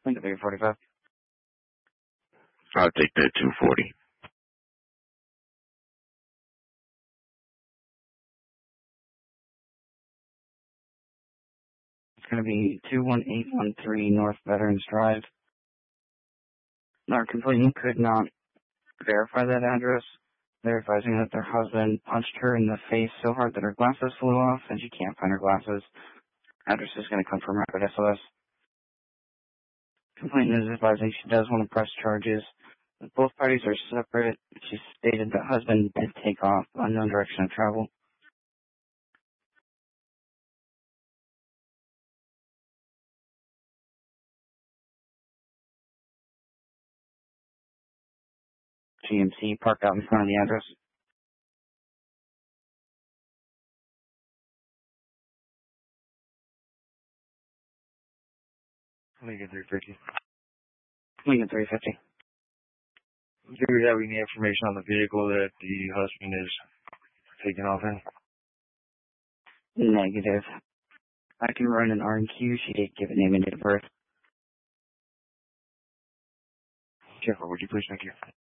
Lincoln 345. I'll take that 240. It's going to be 21813 North Veterans Drive. Our complainant could not verify that address. They're advising that their husband punched her in the face so hard that her glasses flew off and she can't find her glasses. Address is going to come from Rapid SOS. Complainant is advising she does want to press charges. Both parties are separate. She stated the husband did take off unknown direction of travel. GMC parked out in front of the address. Lincoln 350. Lincoln 350. Do we have any information on the vehicle that the husband is taking off in? Negative. I can run an R&Q. She did give a name and date of birth. Jennifer, would you please make your